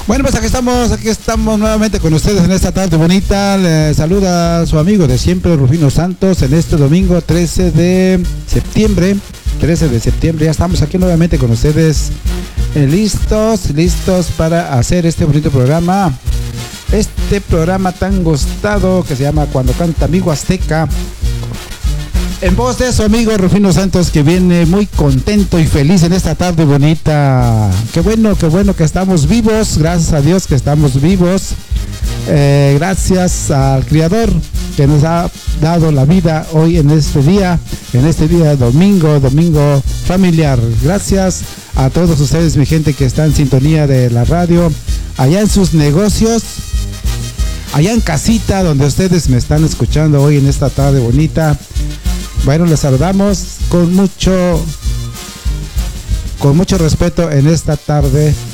Bueno, pues aquí estamos nuevamente con ustedes en esta tarde bonita. Les saluda su amigo de siempre, Rufino Santos, en este domingo 13 de septiembre. Ya estamos aquí nuevamente con ustedes, listos para hacer este bonito programa. Este programa tan gustado que se llama Cuando Canta Amigo Azteca. En voz de su amigo Rufino Santos, que viene muy contento y feliz en esta tarde bonita. Qué bueno que estamos vivos. Gracias a Dios que estamos vivos. Gracias al Creador que nos ha dado la vida hoy en este día domingo familiar. Gracias a todos ustedes, mi gente que está en sintonía de la radio, allá en sus negocios, allá en casita, donde ustedes me están escuchando hoy en esta tarde bonita. Bueno, les saludamos con mucho respeto en esta tarde